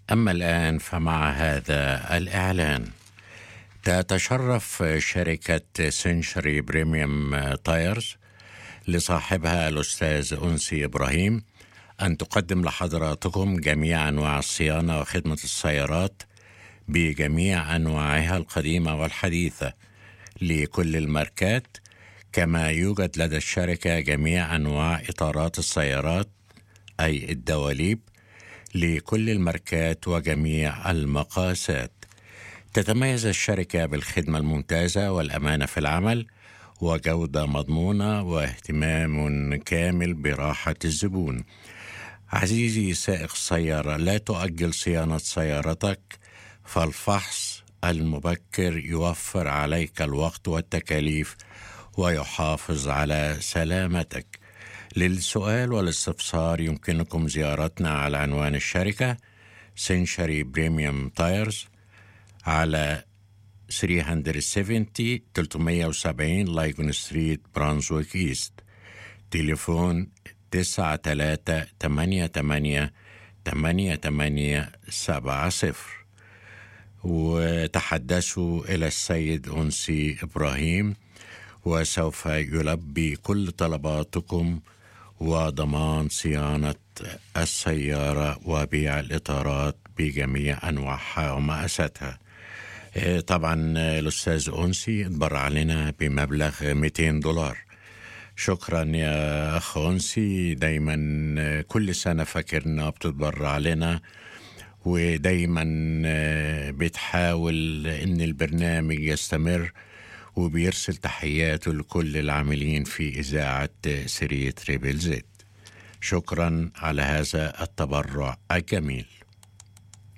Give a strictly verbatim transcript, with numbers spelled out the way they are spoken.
أما الآن فمع هذا الإعلان: تتشرف شركة سنشري بريميوم تايرز لصاحبها الأستاذ أنسي إبراهيم أن تقدم لحضراتكم جميع أنواع الصيانة وخدمة السيارات بجميع أنواعها القديمة والحديثة لكل الماركات، كما يوجد لدى الشركة جميع أنواع إطارات السيارات أي الدواليب لكل الماركات وجميع المقاسات. تتميز الشركة بالخدمة الممتازة والأمانة في العمل وجودة مضمونة واهتمام كامل براحة الزبون. عزيزي سائق السيارة، لا تؤجل صيانة سيارتك، فالفحص المبكر يوفر عليك الوقت والتكاليف ويحافظ على سلامتك. للسؤال والاستفسار يمكنكم زيارتنا على عنوان الشركة سنشري بريميوم تايرز على ثلاثمائة وسبعين ثلاثمائة وسبعين لايغون ستريت برانزويك إيست. تليفون تسعة ثلاثة ثمانية ثمانية ثمانية ثمانية سبعة صفر. وتحدثوا إلى السيد أنسي إبراهيم وسوف يلبي كل طلباتكم وضمان صيانة السيارة وبيع الإطارات بجميع أنواعها ومقاساتها. طبعا الأستاذ أنسي اتبرع لنا بمبلغ مئتين دولار. شكرا يا أخ أنسي، دايما كل سنة فاكرنا بتتبرع لنا، ودايما بتحاول إن البرنامج يستمر، وبيرسل تحياته لكل العاملين في إذاعة سرية ريبل زيت. شكرا على هذا التبرع الجميل.